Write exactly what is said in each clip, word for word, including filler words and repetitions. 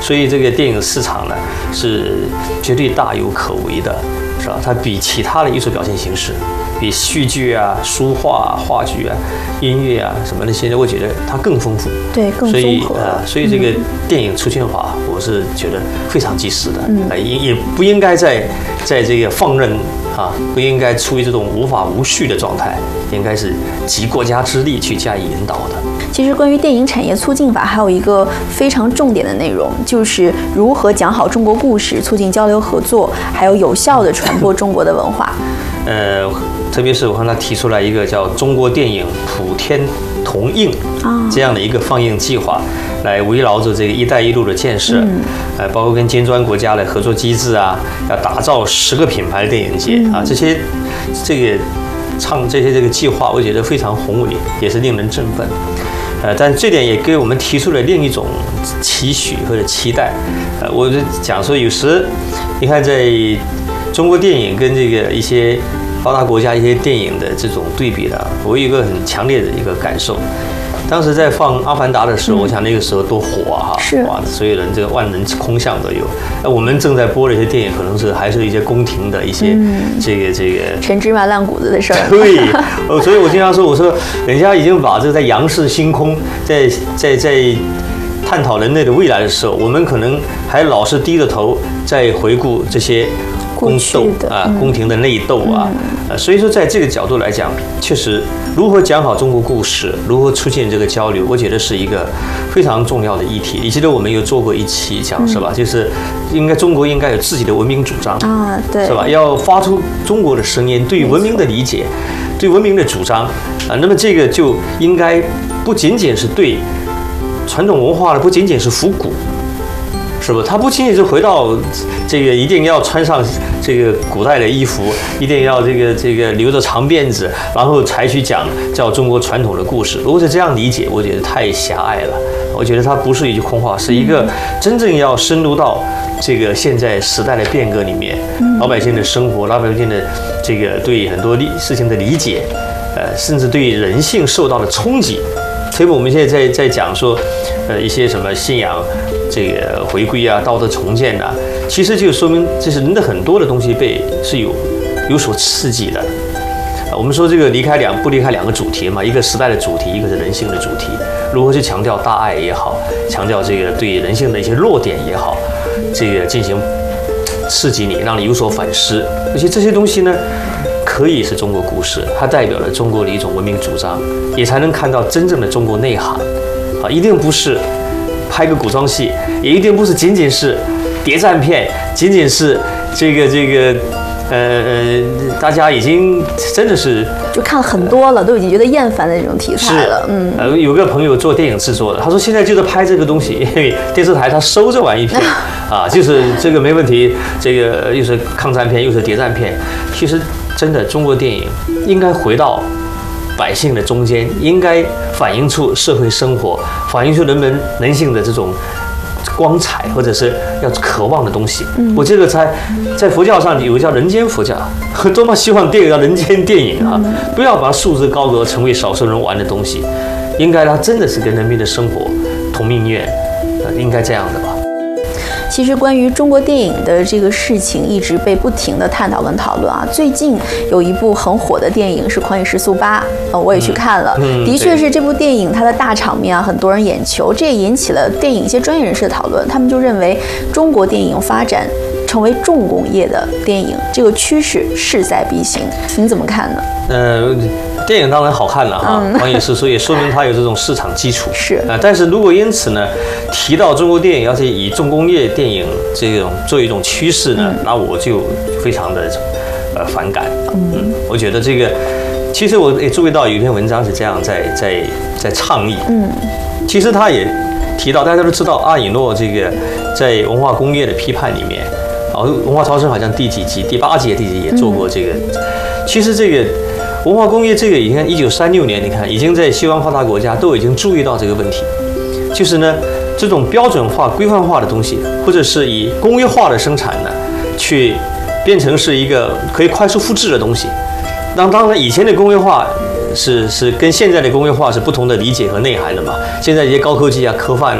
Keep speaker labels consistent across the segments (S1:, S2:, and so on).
S1: 所以这个电影市场呢是绝对大有可为的，是吧？它比其他的艺术表现形式，比戏剧啊、书画、啊、话剧啊、音乐啊什么的，现在我觉得它更丰富，
S2: 对，更综合。
S1: 呃，所以这个电影出现法，我是觉得非常及时的，嗯，也也不应该在在这个放任啊，不应该处于这种无法无序的状态，应该是集国家之力去加以引导的。
S2: 其实关于电影产业促进法还有一个非常重点的内容，就是如何讲好中国故事，促进交流合作，还有有效地传播中国的文化。
S1: 呃，特别是我看他提出来一个叫中国电影普天同映这样的一个放映计划，来围绕着这个“一带一路”的建设，嗯、呃，包括跟金砖国家的合作机制啊，要打造十个品牌电影节、嗯、啊，这些这个唱这些这个计划，我觉得非常宏伟，也是令人振奋。呃，但这点也给我们提出了另一种期许或者期待。呃，我就讲说，有时你看，在中国电影跟这个一些发达国家一些电影的这种对比呢，我有一个很强烈的一个感受。当时在放《阿凡达》的时候，嗯、我想那个时候多火啊！
S2: 是
S1: 哇，所有人这个万人空巷都有。那我们正在播的一些电影，可能是还是一些宫廷的一些、嗯、这个这个
S2: 陈芝麻烂谷子的事儿。
S1: 对，所以我经常说，我说人家已经把这个在仰视星空，在在在探讨人类的未来的时候，我们可能还老是低着头在回顾这些宫斗啊、宫廷的内斗啊，呃，所以说在这个角度来讲，确实如何讲好中国故事，如何出现这个交流，我觉得是一个非常重要的议题。你记得我们有做过一期讲是吧？就是应该中国应该有自己的文明主张
S2: 啊，对，
S1: 是吧？要发出中国的声音，对文明的理解，对文明的主张啊。那么这个就应该不仅仅是对传统文化的，不仅仅是复古。是不？他不仅仅是回到这个一定要穿上这个古代的衣服，一定要这个这个留着长辫子，然后才去讲叫中国传统的故事。如果是这样理解，我觉得太狭隘了。我觉得它不是一句空话，是一个真正要深入到这个现在时代的变革里面，老百姓的生活，老百姓的这个对很多事情的理解，呃，甚至对人性受到的冲击。所以我们现在在在讲说，呃，一些什么信仰这个回归啊、道德重建啊，其实就说明这是人的很多的东西被是有有所刺激的。啊，我们说这个离开两不离开两个主题嘛，一个时代的主题，一个是人性的主题。如何去强调大爱也好，强调这个对人性的一些弱点也好，这个进行刺激你，让你有所反思。而且这些东西呢，可以是中国故事，它代表了中国的一种文明主张，也才能看到真正的中国内涵。啊，一定不是拍个古装戏，也一定不是仅仅是谍战片，仅仅是这个这个，呃呃，大家已经真的是
S2: 就看了很多了，都已经觉得厌烦的这种题材了。嗯，
S1: 呃，有个朋友做电影制作的，他说现在就是拍这个东西，因为电视台他收这玩意片，啊，就是这个没问题，这个又是抗战片又是谍战片，其实真的中国电影应该回到百姓的中间，应该反映出社会生活，反映出人们人性的这种光彩，或者是要渴望的东西。嗯、我这个在在佛教上有个叫人间佛教，多么希望电影叫人间电影啊！嗯、不要把它束之高阁，成为少数人玩的东西，应该它真的是跟人民的生活同命运，呃，应该这样的吧。
S2: 其实关于中国电影的这个事情一直被不停的探讨跟讨论啊。最近有一部很火的电影是《狂野时速八》，呃，我也去看了，嗯嗯、的确是这部电影它的大场面啊，很多人眼球，这也引起了电影一些专业人士的讨论。他们就认为中国电影发展成为重工业的电影，这个趋势势在必行。您怎么看呢？
S1: 呃，电影当然好看了哈，《狂野时速》也说明它有这种市场基础。
S2: 是
S1: 啊，但是如果因此呢，提到中国电影要是以重工业电影这种作为一种趋势呢，嗯、那我就非常的呃反感。嗯，嗯我觉得这个，其实我也注意到有一篇文章是这样在在在倡议。嗯，其实他也提到，大家都知道阿以诺这个在文化工业的批判里面，啊，文化超生好像第几集、第八集、第几集也做过这个。嗯、其实这个文化工业这个，你看一九三六年，你看已经在西方发达国家都已经注意到这个问题，就是呢这种标准化、规范化的东西，或者是以工业化的生产呢，去变成是一个可以快速复制的东西。那当然，以前的工业化是是跟现在的工业化是不同的理解和内涵的嘛。现在一些高科技啊、科幻啊，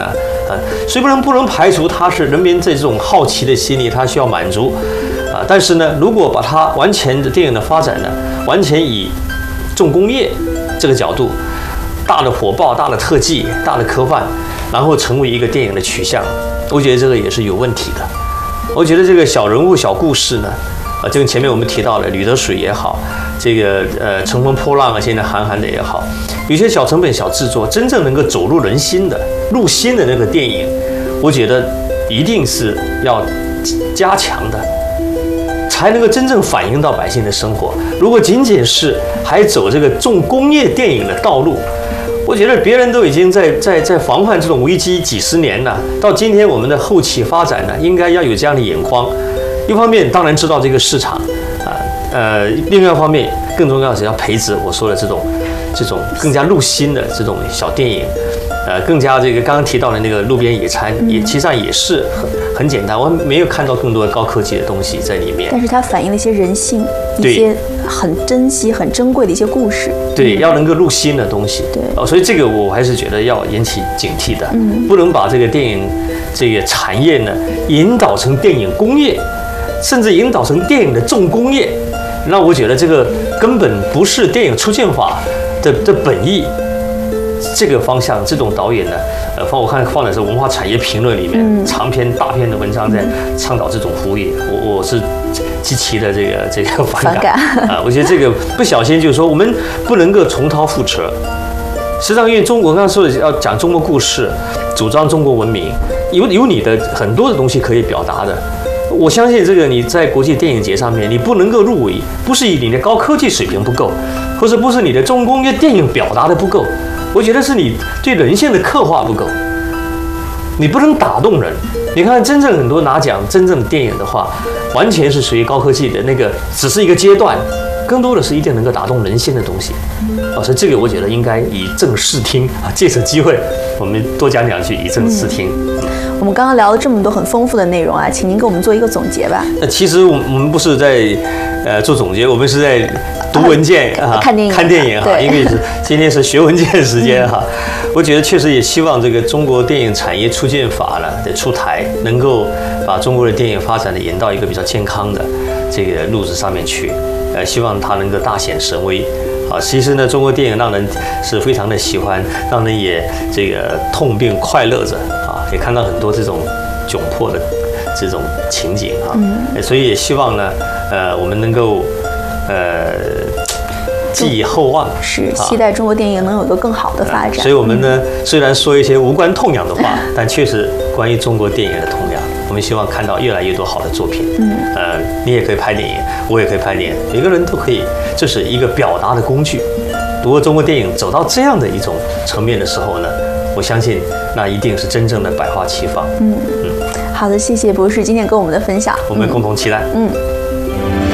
S1: 啊，虽不能不能排除它是人民这种好奇的心理，它需要满足，啊，但是呢，如果把它完全的电影的发展呢，完全以重工业这个角度，大的火爆、大的特技、大的科幻，然后成为一个电影的取向，我觉得这个也是有问题的。我觉得这个小人物、小故事呢，啊，就跟前面我们提到的《吕得水》也好，这个呃《乘风破浪》啊，现在韩寒的也好，有些小成本、小制作，真正能够走入人心的、入心的那个电影，我觉得一定是要加强的，才能够真正反映到百姓的生活。如果仅仅是还走这个重工业电影的道路，我觉得别人都已经在在在防范这种危机几十年了，到今天我们的后期发展呢，应该要有这样的眼光。一方面当然知道这个市场，啊呃，另外一方面更重要的是要培植我说的这种这种更加入心的这种小电影，呃，更加这个刚刚提到的那个路边野餐，也其实上也是很很简单，我没有看到更多的高科技的东西在里面，
S2: 但是它反映了一些人性，一些很珍惜、很珍贵的一些故事。
S1: 对，要能够入心的东西。
S2: 对，
S1: 哦，所以这个我还是觉得要引起警惕的，
S2: 嗯，
S1: 不能把这个电影这个产业呢引导成电影工业，甚至引导成电影的重工业。那我觉得这个根本不是电影出现法的的本意。这个方向，这种导演呢，呃，放我看放的是文化产业评论里面，嗯，长篇大篇的文章在倡导这种服务业，我我是极其的这个这个反感啊！我觉得这个不小心就是说，我们不能够重蹈覆辙。实际上，因为中国刚刚说的要讲中国故事，主张中国文明，有有你的很多的东西可以表达的。我相信这个你在国际电影节上面，你不能够入围，不是以你的高科技水平不够，或者不是你的重工业电影表达的不够。我觉得是你对人性的刻画不够，你不能打动人。你看，真正很多拿奖真正的电影的话，完全是属于高科技的那个，只是一个阶段，更多的是一定能够打动人心的东西。啊，所以这个我觉得应该以正视听啊，借此机会我们多讲两句，以正视听。嗯，
S2: 我们刚刚聊了这么多很丰富的内容啊，请您给我们做一个总结吧。
S1: 那其实我们不是在呃做总结，我们是在读文件啊，
S2: 看电影，
S1: 看电影哈，因为是今天是学文件时间哈。我觉得确实也希望这个中国电影产业促进法呢的出台，能够把中国的电影发展的引到一个比较健康的这个路子上面去。呃，希望它能够大显神威。啊，其实呢，中国电影让人是非常的喜欢，让人也这个痛并快乐着啊，也看到很多这种窘迫的这种情景啊，嗯，所以也希望呢，呃，我们能够呃寄以厚望，
S2: 是期待中国电影能有一个更好的发展。
S1: 所以我们呢，虽然说一些无关痛痒的话，但确实关于中国电影的痛痒。我们希望看到越来越多好的作品。嗯，呃，你也可以拍电影，我也可以拍电影，每个人都可以，这是一个表达的工具。如果中国电影走到这样的一种层面的时候呢，我相信那一定是真正的百花齐放。嗯嗯，
S2: 好的，谢谢博士今天跟我们的分享，
S1: 我们共同期待。嗯。嗯